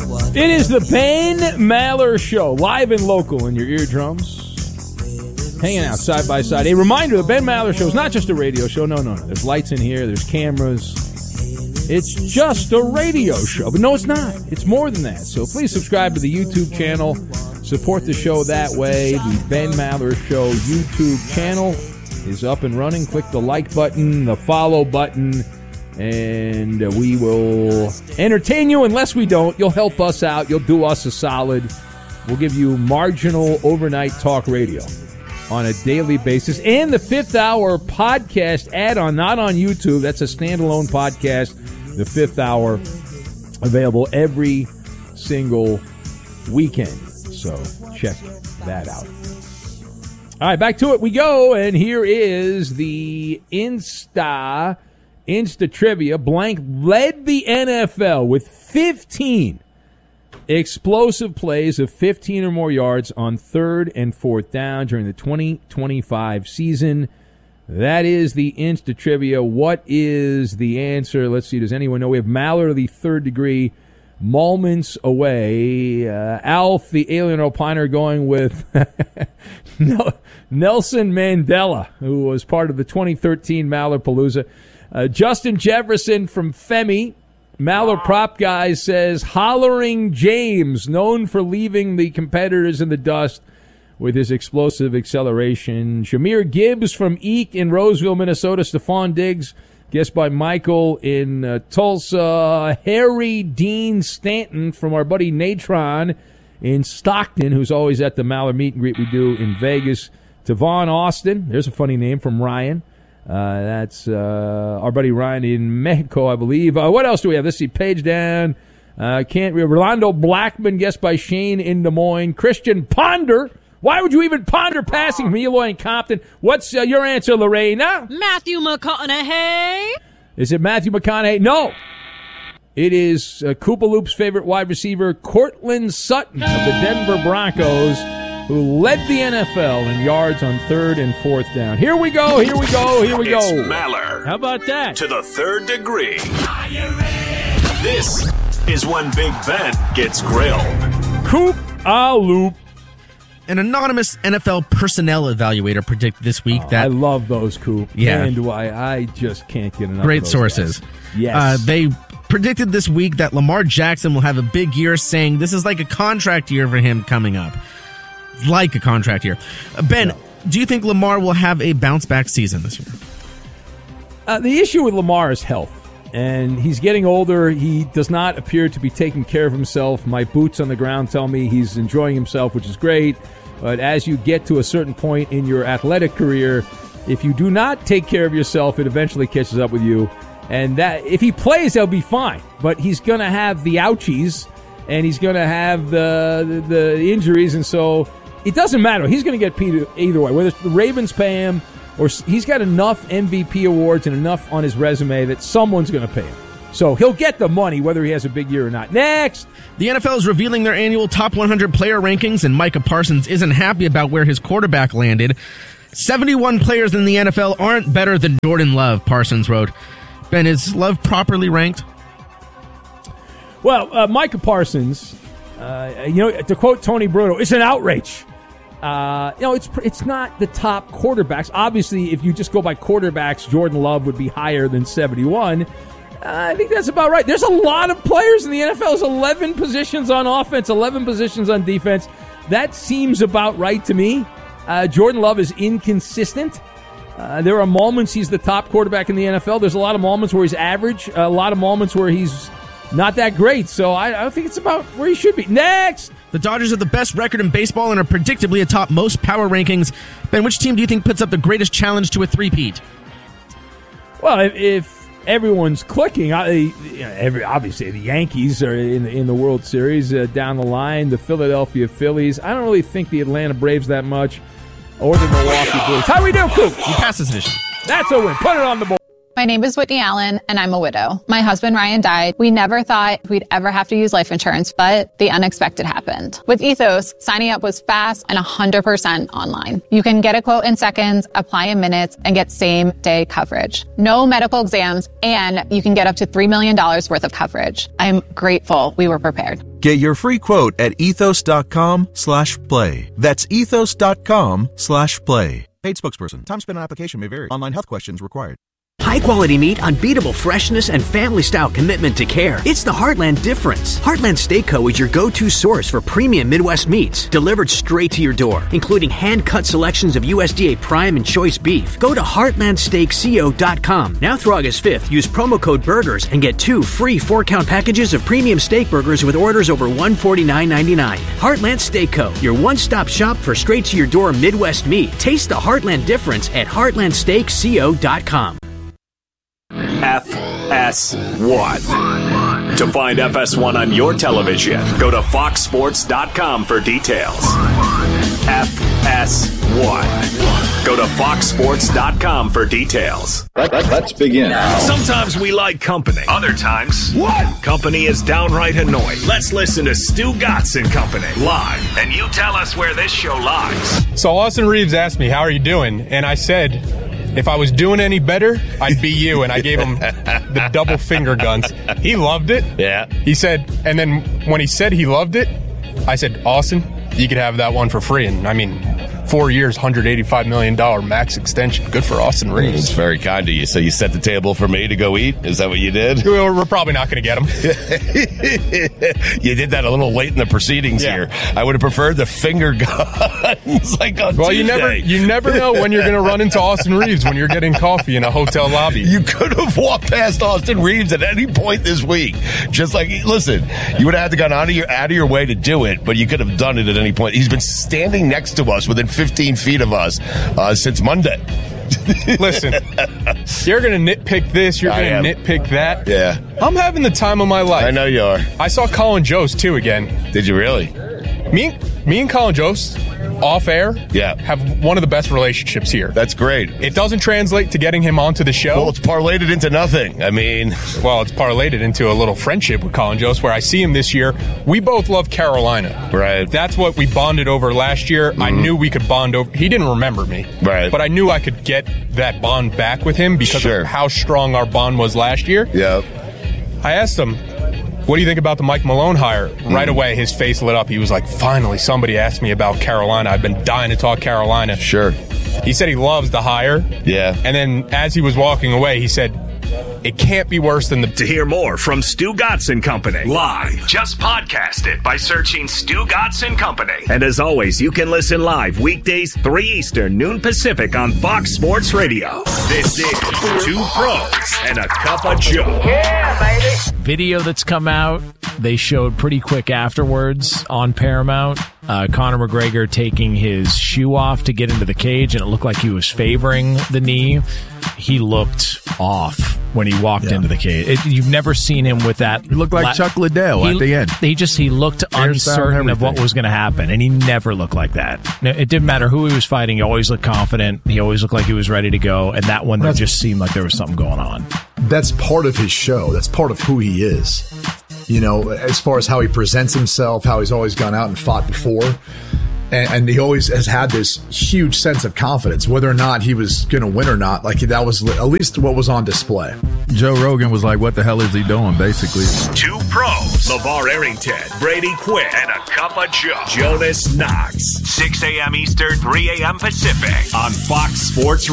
It is the Ben Maller Show, live and local in your eardrums. Hanging out side by side. A reminder, the Ben Maller Show is not just a radio show. No. There's lights in here. There's cameras. It's just a radio show. But no, it's not. It's more than that. So please subscribe to the YouTube channel. Support the show that way. The Ben Maller Show YouTube channel is up and running. Click the like button, the follow button, and we will entertain you. Unless we don't, you'll help us out. You'll do us a solid. We'll give you marginal overnight talk radio on a daily basis. And the Fifth Hour podcast add-on, not on YouTube. That's a standalone podcast. The Fifth Hour, available every single weekend. So check that out. All right, back to it we go. And here is the Insta Trivia. Blank led the NFL with 15 explosive plays of 15 or more yards on third and fourth down during the 2025 season. That is the Insta Trivia. What is the answer? Let's see. Does anyone know? We have Maller, the third degree, moments away. Alf, the alien opiner, going with Nelson Mandela, who was part of the 2013 Maller Palooza. Justin Jefferson from Femi, Maller Prop Guy, says Hollering James, known for leaving the competitors in the dust with his explosive acceleration. Shamir Gibbs from Eek in Roseville, Minnesota. Stephon Diggs, guessed by Michael in Tulsa. Harry Dean Stanton from our buddy Natron in Stockton, who's always at the Maller meet and greet we do in Vegas. Tavon Austin, there's a funny name from Ryan. That's our buddy Ryan in Mexico, I believe. What else do we have? Let's see. Page down. Rolando Blackman, guessed by Shane in Des Moines. Christian Ponder. Why would you even ponder passing from Eloy and Compton? What's your answer, Lorena? Matthew McConaughey. Is it Matthew McConaughey? No. It is Koopa Loop's favorite wide receiver, Cortland Sutton of the Denver Broncos, who led the NFL in yards on third and fourth down. Here we go. It's Maller. How about that? To the third degree. This is when Big Ben gets grilled. Koopa Loop. An anonymous NFL personnel evaluator predicted this week that... I love those, Coop. Yeah. And I just can't get enough Great of those sources. Guys. Yes. They predicted this week that Lamar Jackson will have a big year, saying this is like a contract year for him coming up. Like a contract year. Ben, do you think Lamar will have a bounce-back season this year? The issue with Lamar is health. And he's getting older. He does not appear to be taking care of himself. My boots on the ground tell me he's enjoying himself, which is great. But as you get to a certain point in your athletic career, if you do not take care of yourself, it eventually catches up with you. And that if he plays, he'll be fine. But he's going to have the ouchies, and he's going to have the injuries. And so it doesn't matter. He's going to get paid either way, whether the Ravens pay him or he's got enough MVP awards and enough on his resume that someone's going to pay him. So he'll get the money whether he has a big year or not. Next! The NFL is revealing their annual top 100 player rankings, and Micah Parsons isn't happy about where his quarterback landed. 71 players in the NFL aren't better than Jordan Love, Parsons wrote. Ben, is Love properly ranked? Well, Micah Parsons, to quote Tony Bruno, it's an outrage. It's not the top quarterbacks. Obviously, if you just go by quarterbacks, Jordan Love would be higher than 71. I think that's about right. There's a lot of players in the NFL. There's 11 positions on offense, 11 positions on defense. That seems about right to me. Jordan Love is inconsistent. There are moments he's the top quarterback in the NFL. There's a lot of moments where he's average, a lot of moments where he's not that great. So I think it's about where he should be. Next! The Dodgers have the best record in baseball and are predictably atop most power rankings. Ben, which team do you think puts up the greatest challenge to a three-peat? Well, if everyone's clicking, obviously the Yankees are in the World Series down the line. The Philadelphia Phillies. I don't really think the Atlanta Braves that much, or the Milwaukee Brewers. How we do, Coop? You pass this edition. That's a win. Put it on the board. My name is Whitney Allen, and I'm a widow. My husband, Ryan, died. We never thought we'd ever have to use life insurance, but the unexpected happened. With Ethos, signing up was fast and 100% online. You can get a quote in seconds, apply in minutes, and get same-day coverage. No medical exams, and you can get up to $3 million worth of coverage. I'm grateful we were prepared. Get your free quote at ethos.com/play. That's ethos.com/play. Paid spokesperson. Time spent on application may vary. Online health questions required. High-quality meat, unbeatable freshness, and family-style commitment to care. It's the Heartland difference. Heartland Steak Co. is your go-to source for premium Midwest meats, delivered straight to your door, including hand-cut selections of USDA Prime and Choice beef. Go to heartlandsteakco.com. Now through August 5th, use promo code BURGERS and get 2 free 4-count packages of premium steak burgers with orders over $149.99. Heartland Steak Co., your one-stop shop for straight-to-your-door Midwest meat. Taste the Heartland difference at heartlandsteakco.com. FS1. To find FS1 on your television, go to foxsports.com for details. FS1. Go to foxsports.com for details. Let's begin. Sometimes we like company. Other times, company is downright annoying. Let's listen to Stu Gatz and Company live, and you tell us where this show lies. So Austin Reeves asked me, how are you doing? And I said, if I was doing any better, I'd be you. And I gave him the double finger guns. He loved it. Yeah. He said, and then when he said he loved it, I said, Austin, you could have that one for free. And I mean, 4 years, $185 million max extension. Good for Austin Reeves. It's very kind of you. So you set the table for me to go eat? Is that what you did? We're probably not going to get him. You did that a little late in the proceedings here. I would have preferred the finger guns like on Tuesday. you never know when you're going to run into Austin Reeves when you're getting coffee in a hotel lobby. You could have walked past Austin Reeves at any point this week. Just like, listen, you would have had to gone out of your way to do it, but you could have done it at any point. He's been standing next to us within 15 feet of us since Monday. Listen, you're going to nitpick this, you're going to nitpick that. Yeah. I'm having the time of my life. I know you are. I saw Colin Jost, too, again. Did you really? Me and Colin Jost, off air, have one of the best relationships here. That's great. It doesn't translate to getting him onto the show. Well, it's parlayed it into nothing. I mean... Well, it's parlayed it into a little friendship with Colin Jost, where I see him this year. We both love Carolina. Right. That's what we bonded over last year. I knew we could bond over... He didn't remember me. Right. But I knew I could get that bond back with him because of how strong our bond was last year. Yep. I asked him, what do you think about the Mike Malone hire? Right away, his face lit up. He was like, finally, somebody asked me about Carolina. I've been dying to talk Carolina. Sure. He said he loves the hire. Yeah. And then as he was walking away, he said, it can't be worse than the... To hear more from Stu Gatz and Company live, just podcast it by searching Stu Gatz and Company. And as always, you can listen live weekdays 3 Eastern, noon Pacific on Fox Sports Radio. This is Two Pros and a Cup of Joe. Yeah, baby. Video that's come out, they showed pretty quick afterwards on Paramount. Conor McGregor taking his shoe off to get into the cage, and it looked like he was favoring the knee. He looked off when he walked into the cage. You've never seen him with that. He looked like Chuck Liddell at the end. He looked uncertain of what was going to happen, and he never looked like that. It didn't matter who he was fighting. He always looked confident. He always looked like he was ready to go, and that one, there just seemed like there was something going on. That's part of his show. That's part of who he is. You know, as far as how he presents himself, how he's always gone out and fought before. And he always has had this huge sense of confidence, whether or not he was going to win or not. Like, that was at least what was on display. Joe Rogan was like, what the hell is he doing, basically? Two Pros, LeVar Arrington, Brady Quinn, and a Cup of Joe, Jonas Knox. 6 a.m. Eastern, 3 a.m. Pacific on Fox Sports